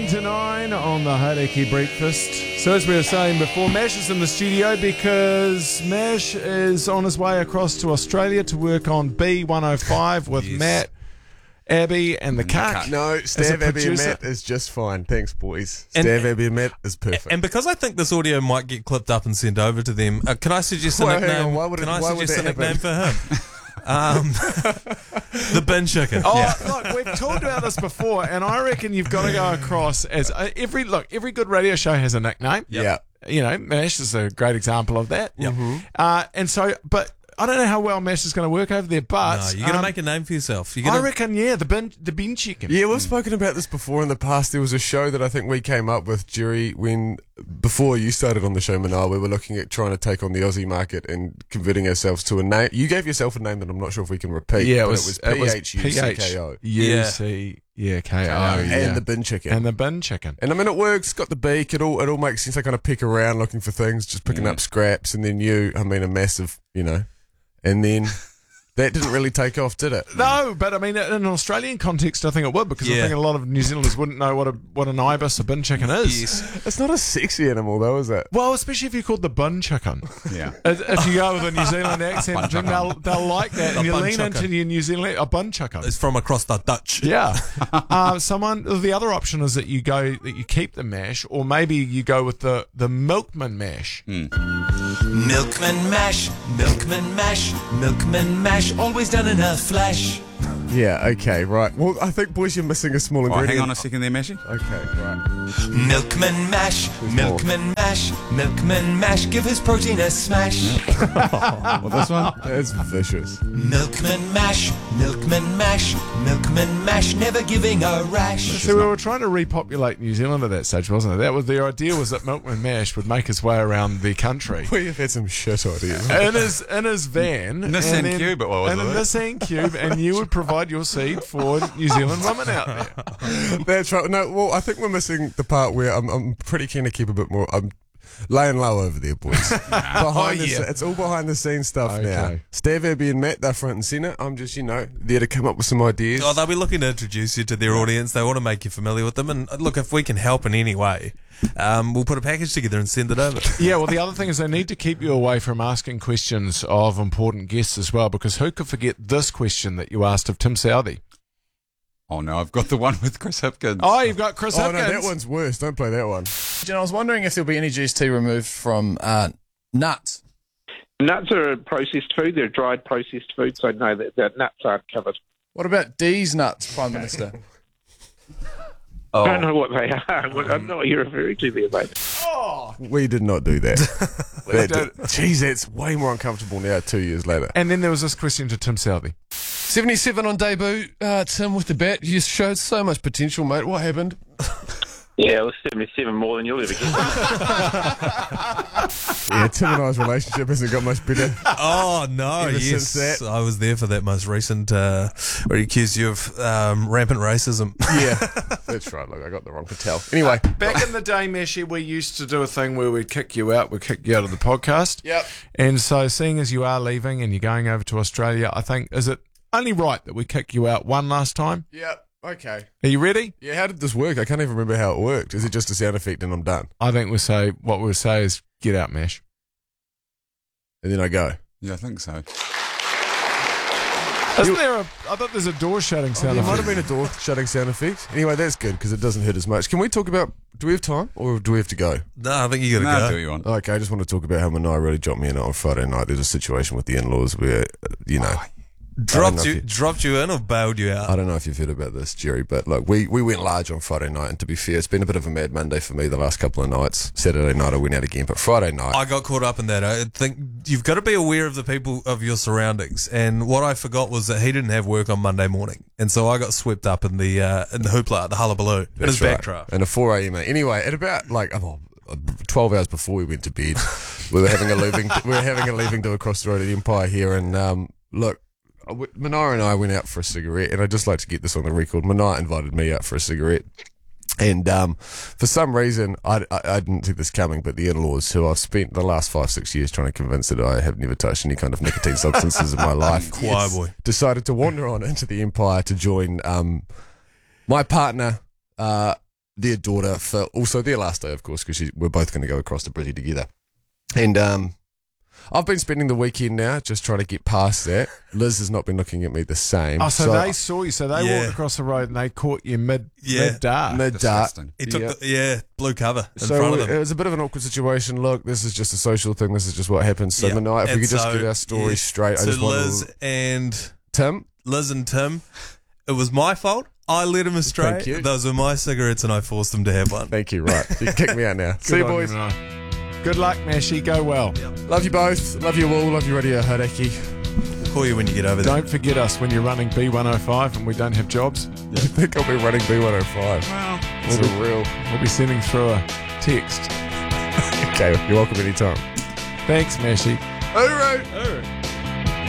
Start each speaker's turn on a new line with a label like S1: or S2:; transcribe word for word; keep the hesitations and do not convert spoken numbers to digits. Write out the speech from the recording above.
S1: to nine on the Haureki Breakfast. So as we were saying before, Mash is in the studio because Mash is on his way across to Australia to work on B one oh five with
S2: Yes.
S1: Matt, Abby and the Cuck.
S3: No,
S1: As a
S3: Stav, Abby and
S1: producer.
S3: Matt is just fine. Thanks, boys.
S2: And-
S3: Stav, Abby and Matt is perfect.
S2: And because I think this audio might get clipped up and sent over to them, uh, can I suggest a
S3: Well, hang
S2: nickname?
S3: on, why would it-
S2: can I
S3: why would
S2: suggest a
S3: that
S2: nickname for him? um, the bin chicken.
S1: Oh, look, we've talked about this before, and I reckon you've got to go across as uh, every look. Every good radio show has a nickname.
S3: yeah.
S1: You know, Mash is a great example of that.
S2: Yep.
S1: Uh, and so, but I don't know how well Mash is going to work over there. But
S2: No, you're going to
S1: um,
S2: make a name for yourself. You're
S1: I
S2: gonna,
S1: reckon, yeah, the bin, the bin chicken.
S3: Yeah, we've spoken about this before in the past. There was a show that I think we came up with, Jerry, when before you started on the show, Manar, we were looking at trying to take on the Aussie market and converting ourselves to a name. You gave yourself a name that I'm not sure if we can repeat.
S1: Yeah, it
S3: but
S1: was,
S3: it was P H U C K O.
S1: U C yeah, K O,
S3: And
S1: yeah.
S3: the bin chicken.
S1: And the bin chicken.
S3: And I mean, it works. It's got the beak. It all it all makes sense. I kind of pick around looking for things, just picking up scraps, and then you, I mean, a massive, you know, and then that didn't really take off, did it?
S1: No, but I mean, in an Australian context, I think it would, because I
S2: Yeah.
S1: think a lot of New Zealanders wouldn't know what a what an ibis, a bin chicken is.
S2: yes.
S3: It's not a sexy animal, though, is it?
S1: Well, especially if you're called the bin chicken.
S4: Yeah.
S1: If if you go with a New Zealand accent, then they'll, they'll like that. And
S2: A
S1: you
S2: bun
S1: lean
S2: chicken.
S1: into your New Zealand, a bin chicken.
S2: It's from across the Dutch.
S1: Yeah. uh, someone. The other option is that you go that you keep the mash, or maybe you go with the the milkman mash.
S5: Milkman mash, milkman mash, milkman mash, always done in a flash.
S3: Yeah, okay, right. Well, I think, boys, you're missing a small
S4: Oh,
S3: ingredient.
S4: hang on a second there, Mashy.
S3: Okay, right.
S5: Milkman mash, milkman mash, milkman mash, give his protein a smash.
S4: What, this one?
S3: That's vicious.
S5: Milkman mash, milkman mash, milkman mash, never giving a rash.
S1: So we were trying to repopulate New Zealand at that stage, wasn't it? That was the idea, was that milkman mash would make his way around the country.
S3: We've had some shit ideas.
S1: in his in his van,
S4: Nissan
S1: and then-
S4: Cube, it was,
S1: in a
S4: wasn't
S1: Nissan Cube, and you would provide your seed for New Zealand women out there.
S3: That's right. No, well, I think we're missing the part where I'm, I'm pretty keen to keep a bit more. I'm laying low over there, boys. behind the,
S1: yeah.
S3: It's all behind the scenes stuff
S1: Okay.
S3: now. Stav, Abby, and Matt, they're front and centre. I'm just, you know, there to come up with some ideas.
S2: Oh, they'll be looking to introduce you to their audience. They want to make you familiar with them. And uh, look, if we can help in any way, um, we'll put a package together and send it over.
S1: Yeah, well, the other thing is they need to keep you away from asking questions of important guests as well, because who could forget this question that you asked of Tim Southey?
S4: Oh, no, I've got the one with Chris Hipkins.
S1: Oh, you've got Chris
S3: Oh, no,
S1: Hipkins.
S3: that one's worse. Don't play that one.
S6: Jen, I was wondering if there'll be any G S T removed from uh, nuts.
S7: Nuts are a processed food. They're dried processed food, so no, the, the nuts aren't covered.
S6: What about D's nuts, Prime Minister?
S7: I don't know what they are. What- I don't know what you're referring to there, mate.
S3: We did not do that. that did, Jeez, that's way more uncomfortable now, two years later.
S1: And then there was this question to Tim Southey.
S6: seventy-seven on debut. Uh, Tim with the bat. You showed so much potential, mate. What happened?
S7: Yeah, it was seventy-seven more than you'll ever get.
S3: Yeah, Tim and I's relationship hasn't got much better.
S2: Oh, no,
S3: Ever
S2: yes.
S3: since that.
S2: I was there for that most recent, uh, where he accused you of um, rampant racism.
S3: Yeah, that's right. Look, I got the wrong Patel. Anyway,
S1: Back in the day, Meshi, we used to do a thing where we'd kick you out, we'd kick you out of the podcast.
S6: Yep.
S1: And so seeing as you are leaving and you're going over to Australia, I think, is it only right that we kick you out one last time?
S3: yeah, okay.
S1: Are you ready?
S3: Yeah, how did this work? I can't even remember how it worked. Is it just a sound effect and I'm done?
S1: I think we'll say, what we'll say is, get out, Mesh.
S3: And then I go.
S4: Yeah, I think so.
S1: Isn't there a, I thought there's a door shutting sound
S3: There might
S1: effect.
S3: have been a door shutting sound effect. Anyway, that's good because it doesn't hurt as much. Can we talk about, do we have time or do we have to go?
S2: No, I think you got
S4: No,
S2: to
S4: do
S2: go.
S4: what you want.
S3: Okay, I just want to talk about how Manai really dropped me in on Friday night. There's a situation with the in-laws where, uh, you know,
S2: Dropped
S3: know
S2: you,
S3: if you-
S2: dropped you in or bailed you out?
S3: I don't know if you've heard about this, Jerry, but look, we, we went large on Friday night, and to be fair, it's been a bit of a mad Monday for me the last couple of nights. Saturday night I went out again, but Friday night,
S2: I got caught up in that. I think you've got to be aware of the people of your surroundings. And what I forgot was that he didn't have work on Monday morning, and so I got swept up in the uh, in the hoopla, the hullabaloo, in his
S3: That's
S2: backdraft.
S3: and a four a.m. Anyway, at about like oh, twelve hours before we went to bed, we were having a leaving we were having a leaving do across the road at Empire here, and um, look. Manara and I went out for a cigarette, and I'd just like to get this on the record. Manara invited me out for a cigarette, and um, for some reason, I, I, I didn't see this coming, but the in-laws, who I've spent the last five, six years trying to convince that I have never touched any kind of nicotine substances in my life,
S2: Choir boy.
S3: decided to wander on into the Empire to join um, my partner, uh, their daughter for also their last day, of course, because we're both going to go across to Brizzy together. And um, I've been spending the weekend now just trying to get past that. Liz has not been looking at me the same.
S1: Oh, so, they saw you. So they
S2: Yeah.
S1: walked across the road and they caught you mid
S2: Yeah.
S1: mid dark.
S3: mid dark.
S4: Disgusting.
S2: He took
S3: Yeah.
S2: the, yeah, blue cover in
S3: So
S2: front of
S3: it
S2: them.
S3: was a bit of an awkward situation. Look, this is just a social thing. This is just what happens. So
S2: Yeah.
S3: the night, if we
S2: And
S3: could just
S2: so,
S3: get our story
S2: yeah.
S3: straight, I
S2: So
S3: just want
S2: Liz
S3: to,
S2: and
S3: Tim.
S2: Liz and Tim, it was my fault. I led him astray.
S3: Thank you.
S2: Those were my cigarettes, and I forced them to have one.
S3: Thank you. Right, you can kick me out now. See you,
S1: Good on
S3: boys.
S1: Mano. Good luck, Meshy. Go well.
S3: Love you both. Love you all. Love you, Radio Haraki.
S2: Call you when you get over there.
S1: Don't forget us when you're running B one oh five and we don't have jobs.
S3: I think I'll be running B one oh five.
S4: Well,
S3: It's a real.
S1: We'll be sending through a text.
S3: Okay, you're welcome anytime.
S1: Thanks, Meshy.
S3: All right.
S1: All right.